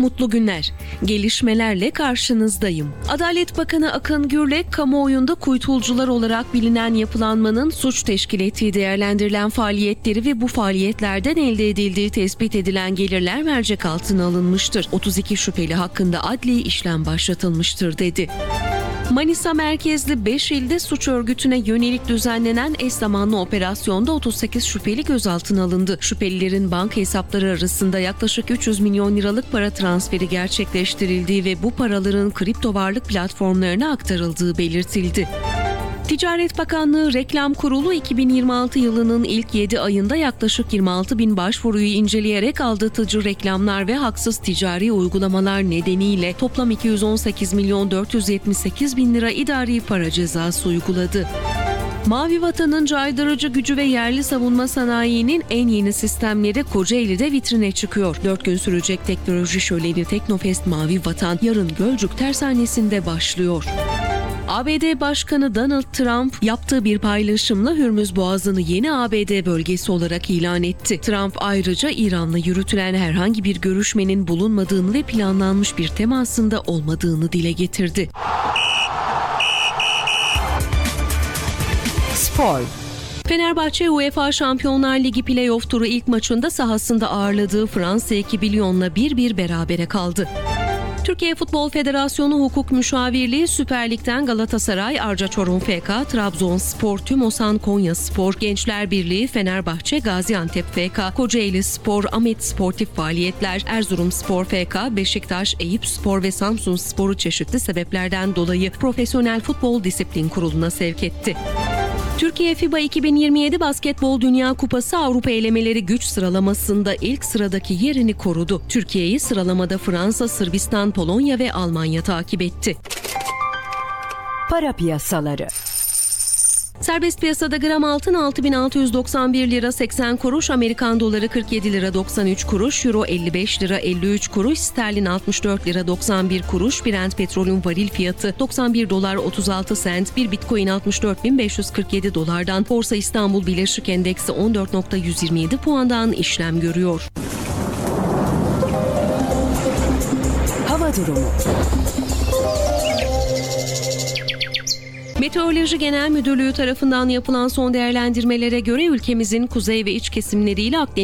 Mutlu günler. Gelişmelerle karşınızdayım. Adalet Bakanı Akın Gürlek, kamuoyunda kuytulcular olarak bilinen yapılanmanın suç teşkil ettiği değerlendirilen faaliyetleri ve bu faaliyetlerden elde edildiği tespit edilen gelirler mercek altına alınmıştır. 32 şüpheli hakkında adli işlem başlatılmıştır dedi. Manisa merkezli 5 ilde suç örgütüne yönelik düzenlenen eş zamanlı operasyonda 38 şüpheli gözaltına alındı. Şüphelilerin banka hesapları arasında yaklaşık 300 milyon liralık para transferi gerçekleştirildiği ve bu paraların kripto varlık platformlarına aktarıldığı belirtildi. Ticaret Bakanlığı Reklam Kurulu 2026 yılının ilk 7 ayında yaklaşık 26 bin başvuruyu inceleyerek aldatıcı reklamlar ve haksız ticari uygulamalar nedeniyle toplam 218 milyon 478 bin lira idari para cezası uyguladı. Mavi Vatan'ın caydırıcı gücü ve yerli savunma sanayinin en yeni sistemleri Kocaeli'de vitrine çıkıyor. 4 gün sürecek teknoloji şöleni Teknofest Mavi Vatan yarın Gölcük Tersanesi'nde başlıyor. ABD Başkanı Donald Trump yaptığı bir paylaşımla Hürmüz Boğazı'nı yeni ABD bölgesi olarak ilan etti. Trump ayrıca İran'la yürütülen herhangi bir görüşmenin bulunmadığını ve planlanmış bir temasında olmadığını dile getirdi. Spor. Fenerbahçe UEFA Şampiyonlar Ligi play-off turu ilk maçında sahasında ağırladığı Fransa ekibi Lyon'la 1-1 berabere kaldı. Türkiye Futbol Federasyonu Hukuk Müşavirliği Süper Lig'den Galatasaray, Arca Çorum FK, Trabzonspor, Tümosan Konyaspor, Gençler Birliği, Fenerbahçe, Gaziantep FK, Kocaeli Spor, Ahmet Sportif Faaliyetler, Erzurumspor FK, Beşiktaş, Eyüpspor ve Samsunspor'u çeşitli sebeplerden dolayı Profesyonel Futbol Disiplin Kurulu'na sevk etti. Türkiye FIBA 2027 Basketbol Dünya Kupası Avrupa elemeleri güç sıralamasında ilk sıradaki yerini korudu. Türkiye'yi sıralamada Fransa, Sırbistan, Polonya ve Almanya takip etti. Para piyasaları. Serbest piyasada gram altın 6.691 lira 80 kuruş, Amerikan doları 47 lira 93 kuruş, euro 55 lira 53 kuruş, sterlin 64 lira 91 kuruş, Brent petrolün varil fiyatı 91 dolar 36 sent, bir bitcoin 64.547 dolardan, Borsa İstanbul Birleşik Endeksi 14.127 puandan işlem görüyor. Hava durumu. Meteoroloji Genel Müdürlüğü tarafından yapılan son değerlendirmelere göre ülkemizin kuzey ve iç kesimleriyle Akdeniz